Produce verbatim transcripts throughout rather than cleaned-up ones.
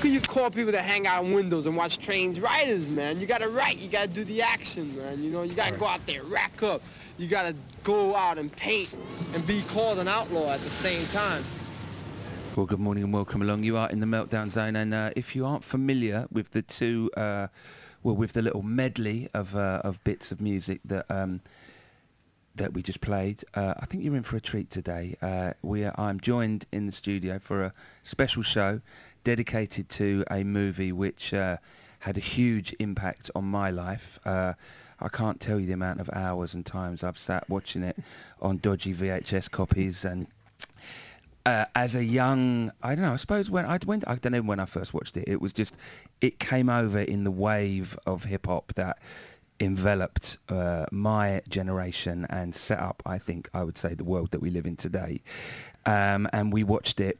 can you call people that hang out in windows and watch trains writers, man? You gotta write, you gotta do the action, man. You know, you gotta right. go out there, rack up. You gotta go out and paint and be called an outlaw at the same time. Well, good morning and welcome along. You are in the Meltdown Zone, and uh, if you aren't familiar with the two, uh, well, with the little medley of uh, of bits of music that um, that we just played, uh, I think you're in for a treat today. Uh, we are, I'm joined in the studio for a special show dedicated to a movie which uh, had a huge impact on my life. Uh, I can't tell you the amount of hours and times I've sat watching it on dodgy V H S copies and. Uh, as a young, I don't know, I suppose when I went, I don't know when I first watched it, it was just, it came over in the wave of hip-hop that enveloped uh, my generation and set up, I think, I would say, the world that we live in today. Um, and we watched it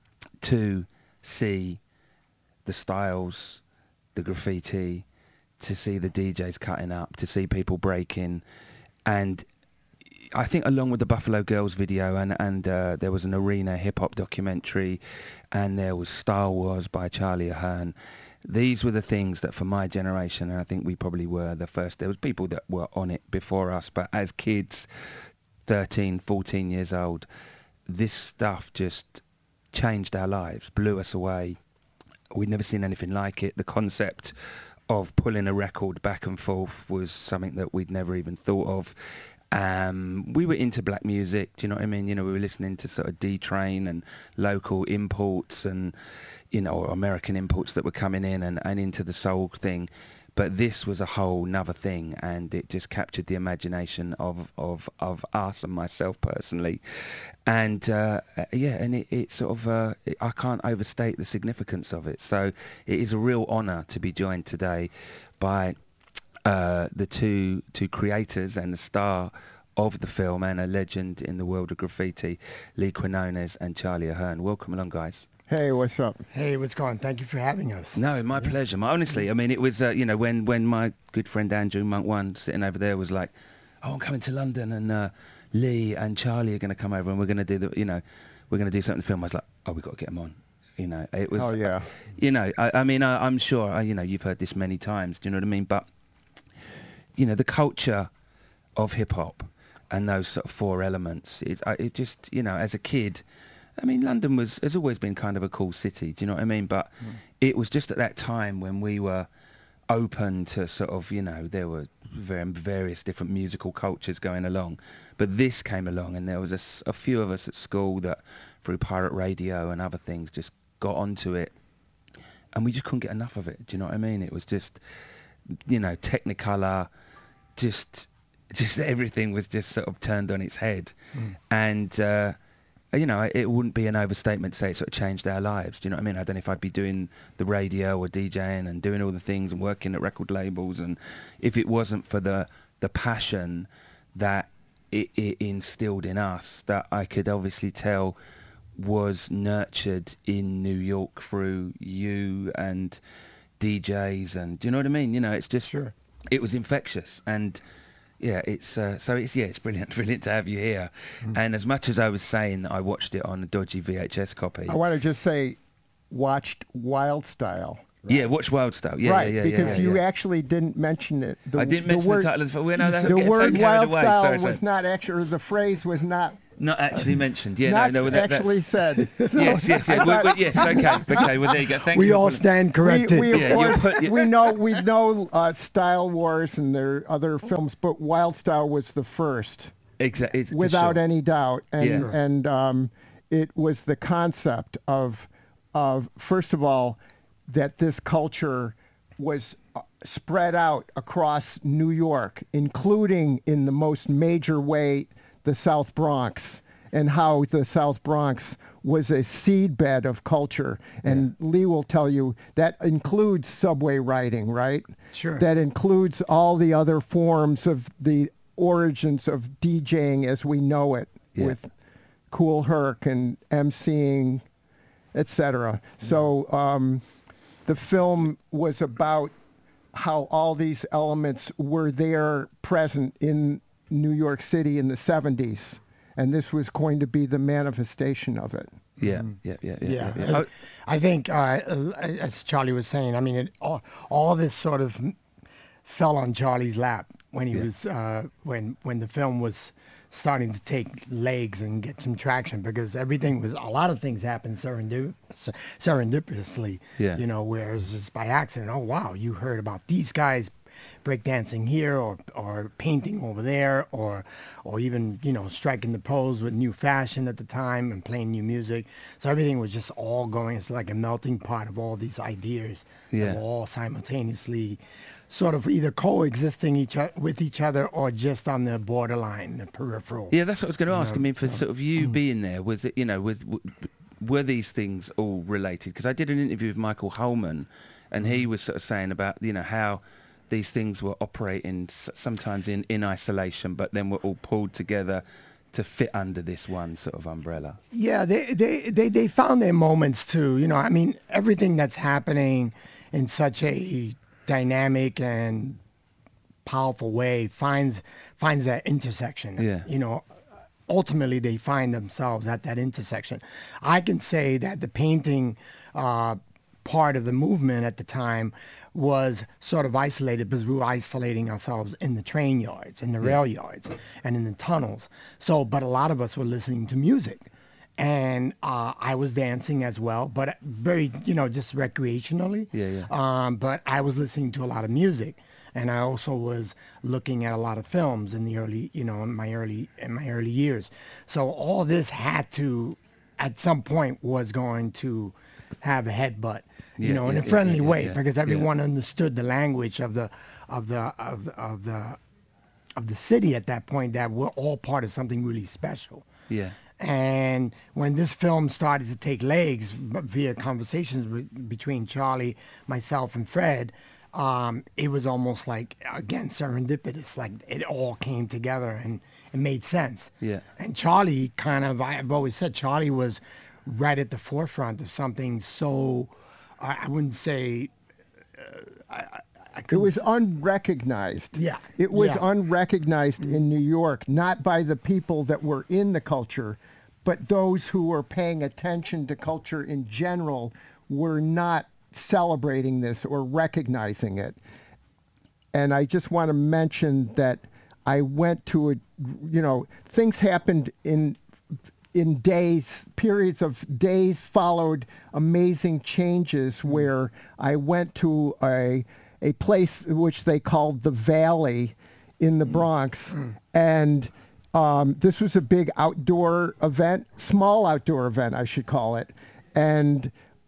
to see the styles, the graffiti, to see the D Js cutting up, to see people breaking, and I think along with the Buffalo Girls video and, and uh, there was an arena hip-hop documentary and there was Star Wars by Charlie Ahern. These were the things that for my generation, and I think we probably were the first, there was people that were on it before us, but as kids, thirteen, fourteen years old, this stuff just changed our lives, blew us away. We'd never seen anything like it. The concept of pulling a record back and forth was something that we'd never even thought of. Um, we were into black music, do you know what I mean? You know, we were listening to sort of D-Train and local imports and, you know, or American imports that were coming in and, and into the soul thing. But this was a whole nother thing, and it just captured the imagination of, of, of us and myself personally. And, uh, yeah, and it, it sort of, uh, it, I can't overstate the significance of it. So it is a real honour to be joined today by... Uh, the two two creators and the star of the film and a legend in the world of graffiti, Lee Quinones and Charlie Ahern. Welcome along, guys. Hey, what's up? Hey, what's going on? Thank you for having us. No, my yeah. pleasure. My, honestly, I mean, it was, uh, you know, when, when my good friend Andrew Monk One sitting over there was like, oh, I'm coming to London and uh, Lee and Charlie are going to come over and we're going to do the, you know, we're going to do something to film. I was like, oh, we've got to get them on. You know, it was, oh, yeah. Uh, you know, I, I mean, I, I'm sure, uh, you know, you've heard this many times, do you know what I mean? But you know, the culture of hip-hop and those sort of four elements, it, it just, you know, as a kid, I mean, London was has always been kind of a cool city, do you know what I mean? But mm. it was just at that time when we were open to sort of, you know, there were very, various different musical cultures going along. But this came along and there was a, a few of us at school that, through pirate radio and other things, just got onto it. And we just couldn't get enough of it, do you know what I mean? It was just... you know, Technicolor, just just everything was just sort of turned on its head. Mm. And, uh, you know, it wouldn't be an overstatement to say it sort of changed our lives. Do you know what I mean? I don't know if I'd be doing the radio or DJing and doing all the things and working at record labels. And if it wasn't for the, the passion that it, it instilled in us, that I could obviously tell was nurtured in New York through you and... D Js and do you know what I mean? You know, it's just sure. It was infectious and yeah, it's uh, so it's yeah, it's brilliant, brilliant to have you here. Mm. And as much as I was saying that I watched it on a dodgy V H S copy, I want to just say, watched Wild Style. Right? Yeah, watch Wild Style. Yeah, right, yeah, yeah. Because yeah, you yeah. actually didn't mention it. The, I didn't mention the, word, the title of the film. No, the word so Wild away. Style sorry, was sorry. not actually, or the phrase was not. Not actually mentioned. Yeah, not no, no. That, actually that's, said. So yes, yes, yes. we, we, yes. Okay, okay. Well, there you go. Thank we you. We all stand corrected. We, we, yeah, course, put, yeah. we know we know uh, Style Wars and there are other films, but Wild Style was the first. Exactly. Without sure. any doubt, and yeah. and um, it was the concept of of first of all that this culture was uh, spread out across New York, including in the most major way the South Bronx, and how the South Bronx was a seedbed of culture. And yeah. Lee will tell you that includes subway riding, right? Sure. That includes all the other forms of the origins of DJing as we know it, yeah. with Kool Herc and emceeing, et cetera. Yeah. So um, the film was about how all these elements were there present in New York City in the seventies, and this was going to be the manifestation of it. Yeah, yeah, yeah, yeah. Yeah, yeah, yeah. Oh, I think uh, as Charlie was saying, I mean, it, all, all this sort of fell on Charlie's lap when he Yeah. was uh, when when the film was starting to take legs and get some traction, because everything was a lot of things happened serendip- serendipitously. Yeah. You know, whereas just by accident, oh wow, you heard about these guys breakdancing here, or or painting over there, or or even, you know, striking the pose with new fashion at the time and playing new music. So everything was just all going. It's like a melting pot of all these ideas Yeah. that were all simultaneously sort of either coexisting each o- with each other, or just on the borderline, the peripheral. Yeah, that's what I was going to ask. I know, mean, for so- sort of you being there, was it, you know, was, w- were these things all related? Because I did an interview with Michael Holman, and he was sort of saying about, you know, how these things were operating s- sometimes in, in isolation, but then were all pulled together to fit under this one sort of umbrella. Yeah, they, they, they, they found their moments too. You know, I mean, everything that's happening in such a dynamic and powerful way finds finds that intersection. Yeah. You know, ultimately they find themselves at that intersection. I can say that the painting uh, part of the movement at the time was sort of isolated, because we were isolating ourselves in the train yards, in the rail yards, and in the tunnels. So, but a lot of us were listening to music. And uh, I was dancing as well, but very, you know, just recreationally. Yeah, yeah. Um, but I was listening to a lot of music, and I also was looking at a lot of films in the early, you know, in my early in my early years. So all this had to, at some point, was going to have a headbutt, you Yeah, know, in yeah, a yeah, friendly yeah, yeah, way, yeah, because yeah. everyone understood the language of the of the of the, of the of the city at that point, that we're all part of something really special. Yeah. And when this film started to take legs b- via conversations be- between Charlie, myself, and Fred, um, it was almost like, again, serendipitous. Like it all came together and it made sense. Yeah. And Charlie kind of, I've always said, Charlie was right at the forefront of something so, I, I wouldn't say, uh, I, I, I It couldn't was s- unrecognized. Yeah, It was yeah. unrecognized in New York, not by the people that were in the culture, but those who were paying attention to culture in general were not celebrating this or recognizing it. And I just want to mention that I went to a, you know, things happened in in days, periods of days followed amazing changes where I went to a a place which they called the Valley in the Bronx, and um, this was a big outdoor event, small outdoor event, I should call it, and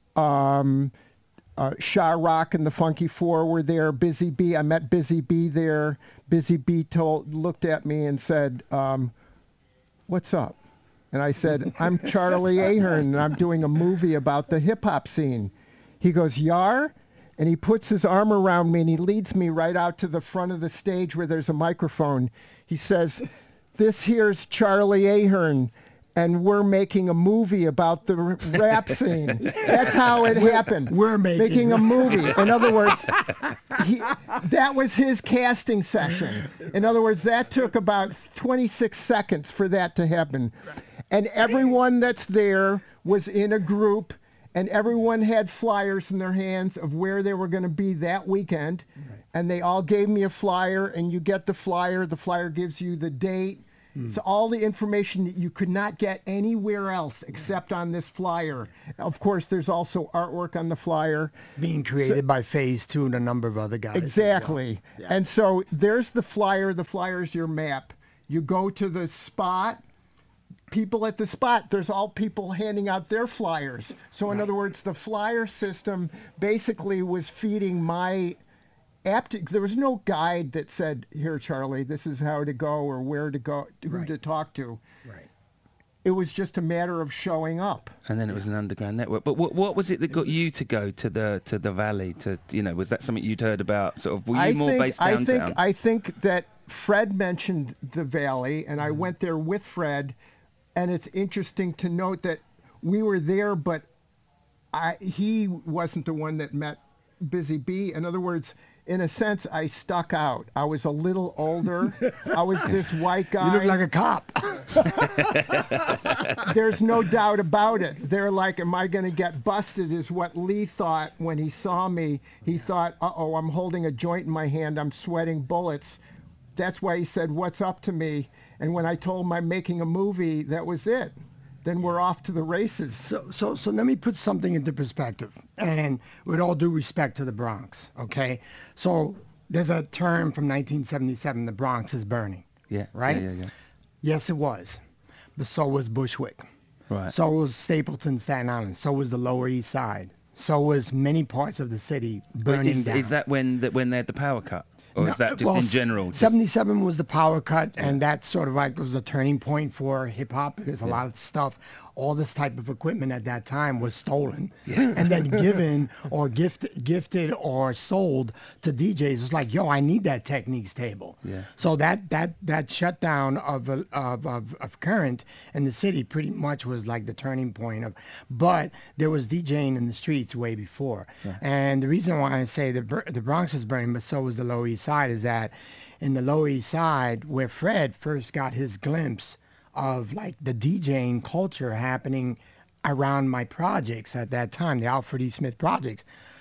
um, uh, Shah Rock and the Funky Four were there. Busy Bee, I met Busy Bee there. Busy Bee told, looked at me and said, um, "What's up?" And I said, "I'm Charlie Ahern, and I'm doing a movie about the hip hop scene." He goes, "Yar?" And he puts his arm around me and he leads me right out to the front of the stage where there's a microphone. He says, "This here's Charlie Ahern, and we're making a movie about the r- rap scene." That's how it happened. we're making- a movie. In other words, he, that was his casting session. In other words, that took about twenty-six seconds for that to happen. And everyone that's there was in a group, and everyone had flyers in their hands of where they were going to be that weekend. And they all gave me a flyer, and you get the flyer. The flyer gives you the date. So all the information that you could not get anywhere else except on this flyer. Of course, there's also artwork on the flyer. being created by Phase Two and a number of other guys. as well. Exactly. Yeah. And so there's the flyer. The flyer is your map. You go to the spot. People at the spot, there's all people handing out their flyers. So in other words, the flyer system basically was feeding my apt. There was no guide that said, "Here, Charlie, this is how to go or where to go, who Right. to talk to." Right. It was just a matter of showing up. And then it was an underground network. But what what was it that got you to go to the to the valley? To you know, was that something you'd heard about? Sort of, were you I more think, based I downtown? think I think that Fred mentioned the Valley, and I went there with Fred, and it's interesting to note that we were there, but I he wasn't the one that met Busy Bee. In other words, in a sense, I stuck out. I was a little older. I was this white guy. You look like a cop. There's no doubt about it. They're like, am I going to get busted, is what Lee thought when he saw me. He thought, uh-oh, I'm holding a joint in my hand. I'm sweating bullets. That's why he said, what's up to me? And when I told him I'm making a movie, that was it. Then we're off to the races. So, so, so let me put something into perspective, and with all due respect to the Bronx, okay? So there's a term from nineteen seventy-seven, the Bronx is burning. Yeah. Right? Yeah, yeah, yeah. Yes, it was. But so was Bushwick. Right. So was Stapleton, Staten Island. So was the Lower East Side. So was many parts of the city burning is, down. is that when that when they had the power cut? Or No, is that just well, in general? Just- seventy-seven was the power cut, and that sort of like was a turning point for hip hop because a lot of stuff, all this type of equipment at that time was stolen and then given or gift, gifted or sold to D Js. It was like, yo, I need that Techniques table. Yeah. So that that that shutdown of, of of of current in the city pretty much was like the turning point of. But there was DJing in the streets way before, and the reason why I say the Br- the Bronx was burning, but so was the Lower East Side, is that in the Lower East Side, where Fred first got his glimpse of like the DJing culture happening around my projects at that time, the Alfred E. Smith projects,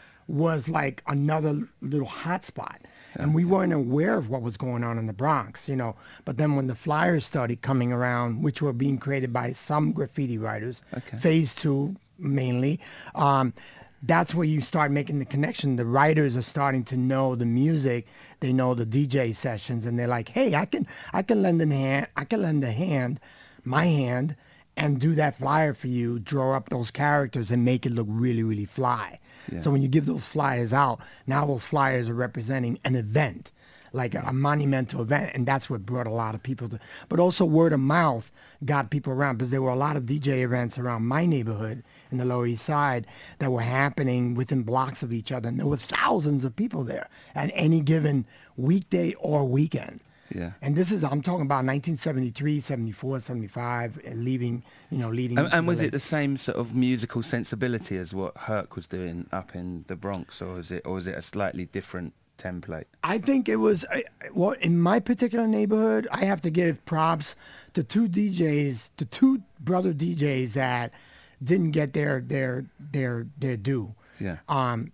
was like another little hotspot. And we weren't aware of what was going on in the Bronx, you know. But then when the flyers started coming around, which were being created by some graffiti writers, Okay. phase two mainly, um, that's where you start making the connection. The writers are starting to know the music, they know the D J sessions, and they're like, hey, I can I can lend a hand, I can lend a hand, my hand, and do that flyer for you, draw up those characters and make it look really, really fly. Yeah. So when you give those flyers out, now those flyers are representing an event, like a, a monumental event, and that's what brought a lot of people to. But also word of mouth got people around, because there were a lot of D J events around my neighborhood in the Lower East Side that were happening within blocks of each other, and there were thousands of people there at any given weekday or weekend. Yeah. And this is, I'm talking about nineteen seventy-three, seventy-four, seventy-five, and leaving, you know, leading. And, into and was the it the same sort of musical sensibility as what Herc was doing up in the Bronx, or is it, or was it a slightly different template? I think it was, I- I- well, in my particular neighborhood, I have to give props to two D Js, to two brother D Js that didn't get their their their their due. Yeah. Um,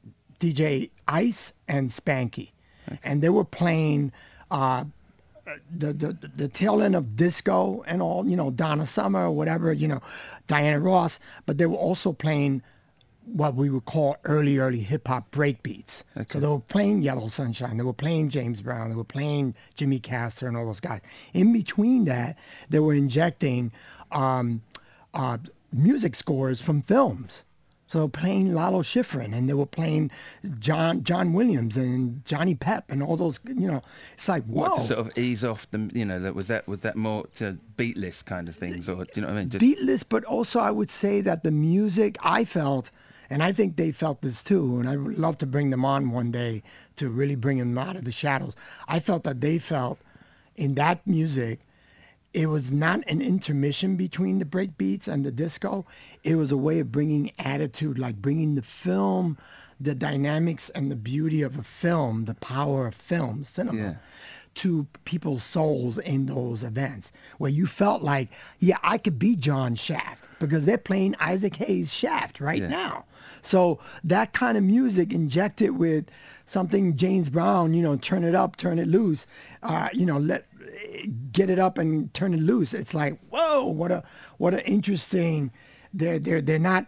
D J Ice and Spanky, and they were playing uh, the, the the tail end of disco and all, you know, Donna Summer or whatever, you know, Diana Ross, but they were also playing what we would call early, early hip-hop breakbeats. Okay. So they were playing Yellow Sunshine, they were playing James Brown, they were playing Jimmy Castor and all those guys. In between that, they were injecting um, uh, music scores from films. So they were playing Lalo Schifrin, and they were playing John John Williams and Johnny Pep and all those, you know, it's like, whoa. What, to sort of ease off the, you know, that was that was that more to beatless kind of things, or do you know what I mean? Just, Beatless, but also I would say that the music, I felt, and I think they felt this too, and I would love to bring them on one day to really bring them out of the shadows. I felt that they felt in that music, it was not an intermission between the break beats and the disco. It was a way of bringing attitude, like bringing the film, the dynamics and the beauty of a film, the power of film, cinema, Yeah. to people's souls in those events, where you felt like, yeah, I could be John Shaft, because they're playing Isaac Hayes' Shaft right Yeah. now. So that kind of music injected with something James Brown, you know, turn it up, turn it loose, uh, you know, let get it up and turn it loose. It's like, whoa, what a what an interesting. They're they're they're not.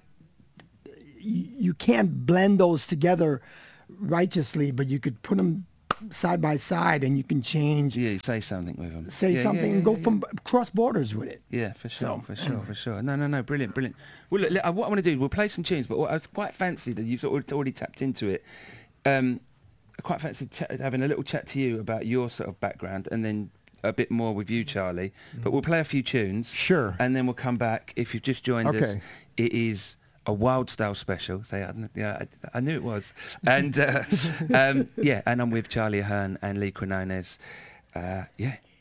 You, you can't blend those together righteously, but you could put them side by side, and you can change, yeah, you say something with them. say Yeah, something, yeah, and yeah, go yeah. from cross borders with it. Yeah, for sure, So, for sure, for sure. No, no, no, brilliant, brilliant. Well, look, look, uh, what I want to do, we'll play some tunes, but what I was quite fancy that you've sort of already tapped into it. Um, I quite fancy ch- having a little chat to you about your sort of background, and then a bit more with you, Charlie. But we'll play a few tunes. Sure. And then we'll come back. If you've just joined us, Okay. it is a Wild Style special. Say, I- yeah, I, I knew it was. And uh, um, yeah, and I'm with Charlie Ahern and Lee Quinones. Uh, yeah,